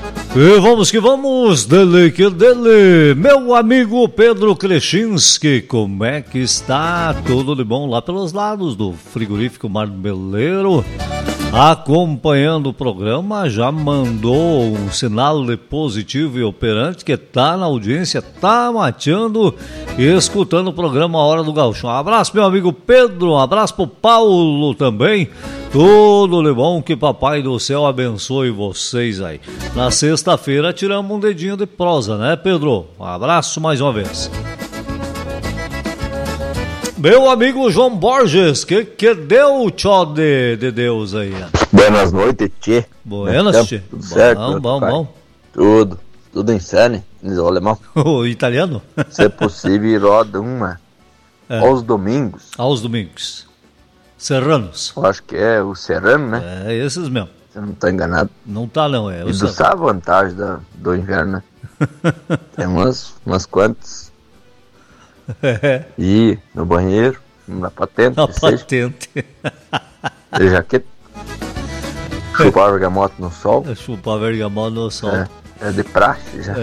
E vamos que vamos, dele que dele, meu amigo Pedro Krechinski, como é que está? Tudo de bom lá pelos lados do frigorífico Marmeleiro? Acompanhando o programa, já mandou um sinal de positivo e operante que tá na audiência, tá mateando e escutando o programa Hora do Gaúcho. Um abraço, meu amigo Pedro, um abraço pro Paulo também. Tudo de bom, que papai do céu abençoe vocês aí. Na sexta-feira tiramos um dedinho de prosa, né, Pedro? Um abraço mais uma vez. Meu amigo João Borges, que deu tchó de Deus aí? Buenas noites, tchê. Buenas, tchê. Tudo certo? Bom. Tudo em série, em alemão. O italiano? Se é possível, roda uma aos domingos. Aos domingos. Serranos. Eu acho que é o Serrano, né? É, esses mesmo. Você não tá enganado. Não tá não, é. E tu sabe a vantagem do inverno, né? Tem umas quantas. E no banheiro, na patente. Na patente. De jaqueta. Chupar bergamota no sol. Chupar bergamota no sol. É de praxe já.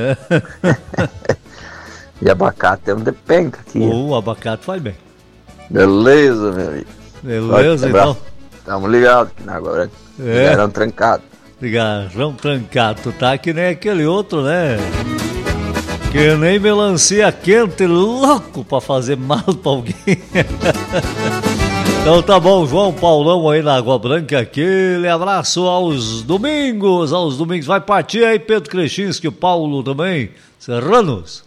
E abacate é um de penca aqui. O abacate faz bem. Beleza, meu amigo. Beleza, então. Tamo ligados aqui na Água Branca. Ligarão trancado. Ligarão trancado. Tu tá que nem aquele outro, né? Que nem melancia quente, louco pra fazer mal pra alguém. Então tá bom, João Paulão aí na Água Branca, aquele abraço aos domingos. Vai partir aí Pedro Krechinski, o Paulo também, Serranos.